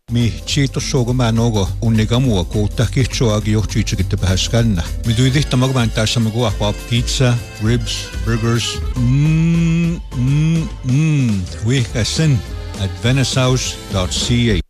mi chito sogo manogo unigamu kuuta kichoagi johchichikite bahaskanna. Mi tuidihta magvantaasa magua pizza, ribs, burgers. Wihkasen at venicehouse.ca.